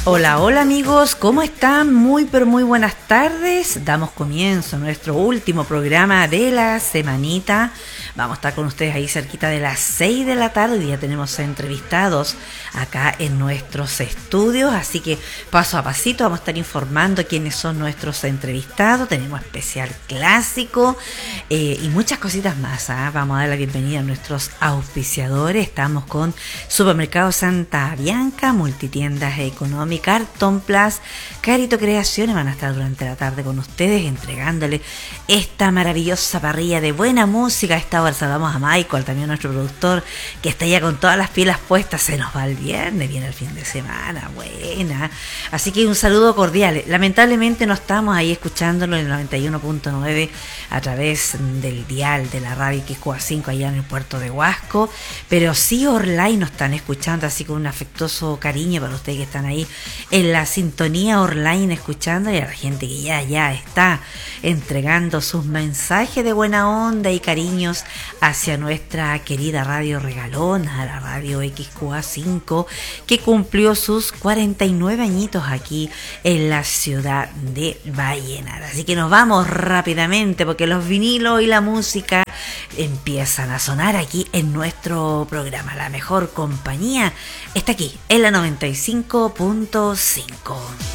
Hola, hola amigos, ¿cómo están? Muy pero muy buenas tardes. Damos comienzo a nuestro último programa de la semanita. Vamos a estar con ustedes ahí cerquita de las 6 de la tarde. Ya tenemos entrevistados acá en nuestros estudios, así que paso a pasito vamos a estar informando quiénes son nuestros entrevistados. Tenemos especial clásico y muchas cositas más, ¿eh? Vamos a dar la bienvenida a nuestros auspiciadores. Estamos con Supermercado Santa Bianca, Multitiendas Económicas, Carton Plus, Carito Creaciones. Van a estar durante la tarde con ustedes entregándole esta maravillosa parrilla de buena música. A esta hora saludamos a Michael, también nuestro productor, que está ya con todas las pilas puestas. Se nos va el viernes, viene el fin de semana, buena. Así que un saludo cordial. Lamentablemente no estamos ahí escuchándolo en el 91.9 a través del dial de la radio QA5 allá en el puerto de Huasco, pero sí online nos están escuchando, así con un afectuoso cariño para ustedes que están ahí en la sintonía online escuchando, y a la gente que ya está entregando sus mensajes de buena onda y cariños hacia nuestra querida radio regalona, la radio XQA5, que cumplió sus 49 añitos aquí en la ciudad de Vallenar. Así que nos vamos rápidamente porque los vinilos y la música empiezan a sonar aquí en nuestro programa. La mejor compañía está aquí en la 95.5.